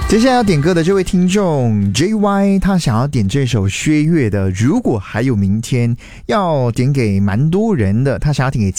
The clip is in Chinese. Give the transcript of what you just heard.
接下来要点歌的这位听众 JY， 他想要点这首薛岳的《如果还有明天》，要点给蛮多人的，他想要点给